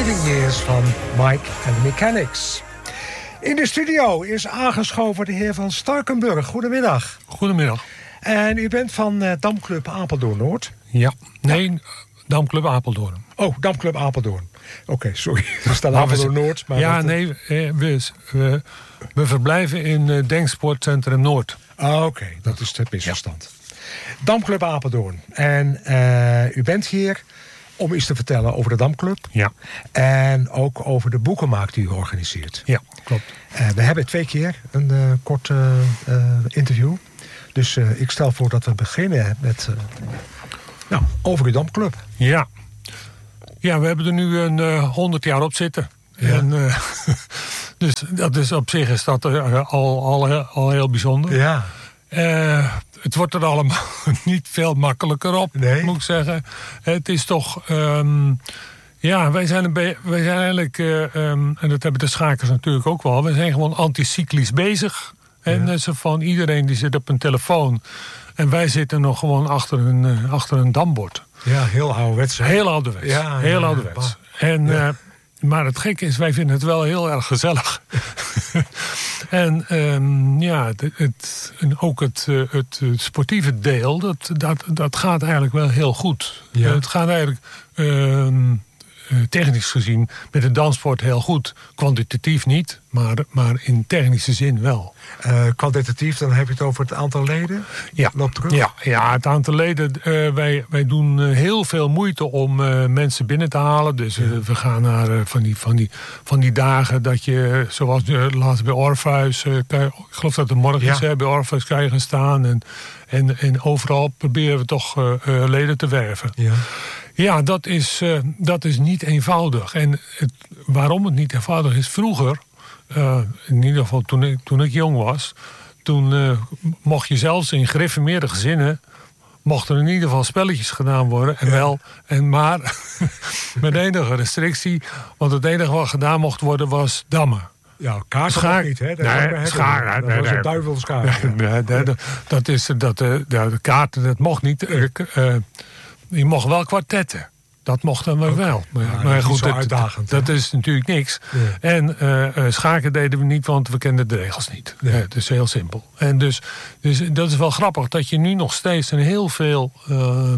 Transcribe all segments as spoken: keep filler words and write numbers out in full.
Leading Years van Mike and the Mechanics. In de studio is aangeschoven de heer Van Starkenburg. Goedemiddag. Goedemiddag. En u bent van uh, Damclub Apeldoorn Noord? Ja, nee, ja. Damclub Apeldoorn. Oh, Damclub Apeldoorn. Oké, okay, sorry. Er staat Apeldoorn Noord. Maar ja, dat... nee, we, we, we verblijven in uh, Denksportcentrum Noord. Ah, Oké, okay, dat is het misverstand. Ja. Damclub Apeldoorn. En uh, u bent hier om iets te vertellen over de Damclub. Ja. En ook over de boekenmarkt die u organiseert. Ja, klopt. Uh, we hebben twee keer een uh, kort uh, uh, interview. Dus uh, ik stel voor dat we beginnen met uh, nou, over uw Damclub. Ja. Ja, we hebben er nu een uh, honderd jaar op zitten. Ja. En, uh, dus dat is op zich is dat uh, al, al, al heel bijzonder. Ja. Uh, het wordt er allemaal niet veel makkelijker op, nee. moet ik zeggen. Het is toch... Um, ja, wij zijn, een be- wij zijn eigenlijk... Uh, um, en dat hebben de schakers natuurlijk ook wel. We zijn gewoon anticyclisch bezig. En ja. Zo van iedereen die zit op een telefoon. En wij zitten nog gewoon achter een, uh, achter een dambord. Ja, heel ouderwets. Heel ouderwets. Ja, heel ja, ouderwets. Ja. En, ja. uh, maar het gekke is, wij vinden het wel heel erg gezellig. En um, ja, het, het, en ook het, uh, het, het sportieve deel, dat, dat, dat gaat eigenlijk wel heel goed. Ja. Uh, het gaat eigenlijk... Uh, Uh, technisch gezien met de danssport heel goed. Kwantitatief niet, maar, maar in technische zin wel. Uh, kwantitatief, dan heb je het over het aantal leden? Ja, Loopt terug? ja, ja het aantal leden. Uh, wij, wij doen uh, heel veel moeite om uh, mensen binnen te halen. Dus uh, we gaan naar uh, van, die, van, die, van die dagen dat je, zoals uh, laatst bij Orpheus, uh, kan je, ik geloof dat het morgen is, ja. hè, bij Orpheus kan je gaan staan. En, en, en overal proberen we toch uh, uh, leden te werven. Ja. Ja, dat is, uh, dat is niet eenvoudig. En het, waarom het niet eenvoudig is, vroeger, uh, in ieder geval toen ik, toen ik jong was, toen uh, mocht je zelfs in gereformeerde gezinnen, mochten er in ieder geval spelletjes gedaan worden. En wel, en maar met enige restrictie, want het enige wat gedaan mocht worden was dammen. Ja, kaarten schaar niet, hè? Dat nee, schaar, nee, dat nee, was nee, een duivelschaar. Nee, nee, nee, dat, dat is dat de, de kaarten, dat mocht niet. Uh, uh, je mocht wel kwartetten. Dat mocht dan okay. wel. Maar, ja, maar goed, dat, dat, dat is natuurlijk niks. Ja. En uh, uh, schaken deden we niet, want we kenden de regels niet. Ja. Het is heel simpel. En dus, dus dat is wel grappig dat je nu nog steeds in heel veel uh,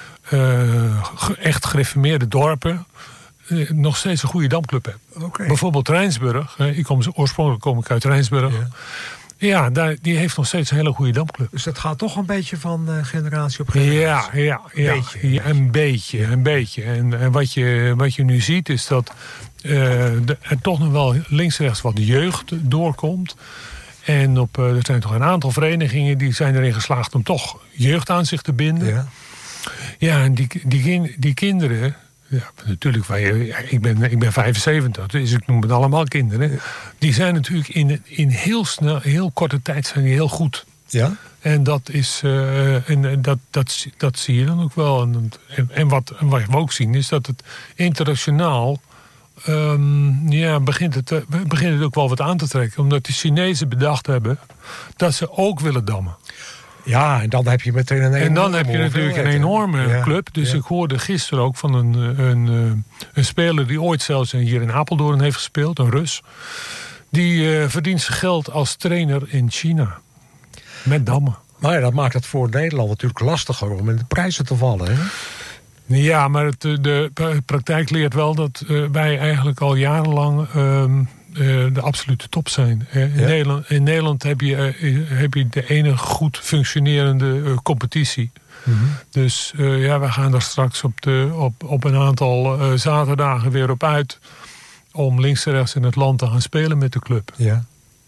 uh, echt gereformeerde dorpen uh, nog steeds een goede damclub hebt. Okay. Bijvoorbeeld Rijnsburg. Uh, ik kom, oorspronkelijk kom ik uit Rijnsburg. Ja. Ja, daar, die heeft nog steeds een hele goede damclub. Dus dat gaat toch een beetje van uh, generatie op generatie? Ja, ja, ja, beetje, ja een beetje, ja. een beetje. En, en wat, je, wat je nu ziet is dat uh, de, er toch nog wel links-rechts wat jeugd doorkomt. En op, uh, er zijn toch een aantal verenigingen die zijn erin geslaagd om toch jeugd aan zich te binden. Ja, ja en die, die, die kinderen... Ja, natuurlijk, ik ben, ik ben vijfenzeventig, dus ik noem het allemaal kinderen. Die zijn natuurlijk in, in heel snel, heel korte tijd zijn die heel goed. Ja? En dat is, uh, en dat, dat, dat zie je dan ook wel. En, en, wat, en wat we ook zien is dat het internationaal um, ja, begint, het, begint het ook wel wat aan te trekken. Omdat de Chinezen bedacht hebben dat ze ook willen dammen. Ja, en dan heb je meteen een enorme... En dan heb je natuurlijk een enorme ja, club. Dus ja. Ik hoorde gisteren ook van een, een, een speler die ooit zelfs hier in Apeldoorn heeft gespeeld, een Rus. Die uh, verdient zijn geld als trainer in China. Met dammen. Maar ja, dat maakt het voor Nederland natuurlijk lastiger om in de prijzen te vallen, hè? Ja, maar het, de praktijk leert wel dat uh, wij eigenlijk al jarenlang... Um, Uh, de absolute top zijn. Uh, in, ja. Nederland, in Nederland heb je, uh, heb je de enige goed functionerende uh, competitie. Mm-hmm. Dus uh, ja, we gaan daar straks op, de, op, op een aantal uh, zaterdagen weer op uit... om links en rechts in het land te gaan spelen met de club. Ja.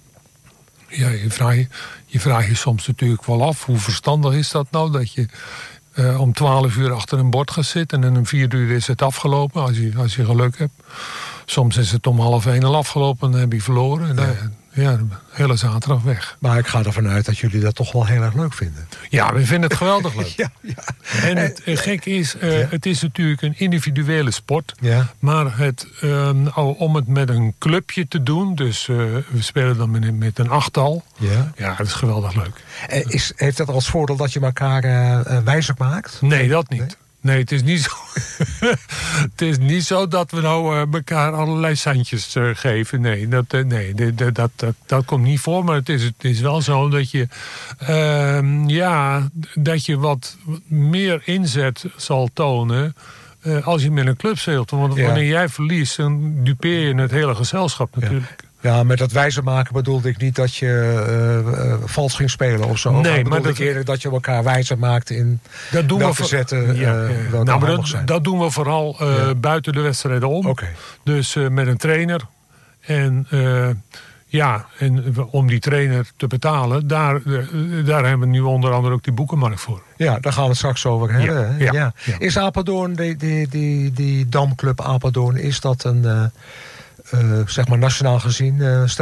Ja, je vraagt je, je, vraag je soms natuurlijk wel af... hoe verstandig is dat nou dat je... Uh, om twaalf uur achter een bord gaat zitten... en om vier uur is het afgelopen, als je, als je geluk hebt. Soms is het om half één al afgelopen en dan heb je verloren. En dan, ja. ja, de hele zaterdag weg. Maar ik ga ervan uit dat jullie dat toch wel heel erg leuk vinden. Ja, we vinden het geweldig leuk. ja, ja. En het uh, gek is, uh, ja. het is natuurlijk een individuele sport. Ja. Maar het, um, om het met een clubje te doen... dus uh, we spelen dan met, met een achttal. Ja. ja, dat is geweldig leuk. Uh, is, heeft dat als voordeel dat je elkaar uh, wijzer maakt? Nee, dat niet. Nee? Nee, het is niet zo. Het is niet zo dat we nou uh, elkaar allerlei centjes uh, geven. Nee, dat, uh, nee dat, dat, dat, dat, dat komt niet voor. Maar het is, het is wel zo dat je, uh, ja, dat je wat meer inzet zal tonen uh, als je met een club speelt. Want ja. wanneer jij verliest, dan dupeer je het hele gezelschap natuurlijk. Ja. Ja, met dat wijzer maken bedoelde ik niet dat je uh, uh, vals ging spelen of zo. Nee, of maar dat, ik eerder dat je elkaar wijzer maakt in dat doen welke we voor, zetten ja, uh, ja. Nou, maar dat, dat doen we vooral uh, ja. buiten de wedstrijden om. Okay. Dus uh, met een trainer. En uh, ja, en om die trainer te betalen, daar, uh, daar hebben we nu onder andere ook die boekenmarkt voor. Ja, daar gaan we het straks over hebben. Ja, ja, ja. ja. Is Apeldoorn, die, die, die, die Damclub Apeldoorn, is dat een... Uh, Uh, zeg maar nationaal gezien, uh, stel